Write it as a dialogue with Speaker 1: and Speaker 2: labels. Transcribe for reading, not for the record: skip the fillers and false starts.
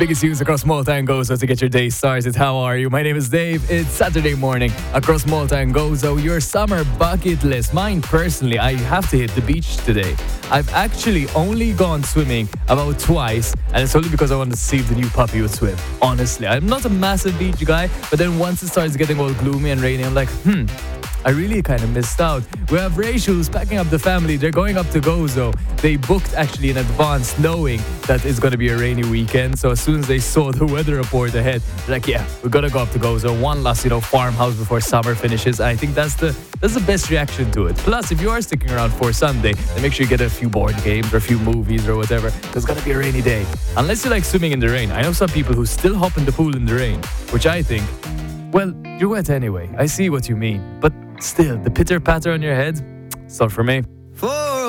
Speaker 1: biggest news across Malta and Gozo to get your day started. How are you? My name is Dave. It's Saturday morning across Malta and Gozo. Your summer bucket list. Mine personally, I have to hit the beach today. I've actually only gone swimming about twice, and it's only because I wanted to see if the new puppy would swim. Honestly, I'm not a massive beach guy, but then once it starts getting all gloomy and rainy, I'm like, I really kind of missed out. We have Rachel who's packing up the family. They're going up to Gozo. They booked actually in advance knowing that it's going to be a rainy weekend. So as soon as they saw the weather report ahead, they're like, yeah, we're going to go up to Gozo. One last, farmhouse before summer finishes. I think that's the best reaction to it. Plus, if you are sticking around for Sunday, then make sure you get a few board games or a few movies or whatever. It's going to be a rainy day. Unless you like swimming in the rain. I know some people who still hop in the pool in the rain, which I think, well, you're wet anyway. I see what you mean. But still, the pitter-patter on your head, it's not for me.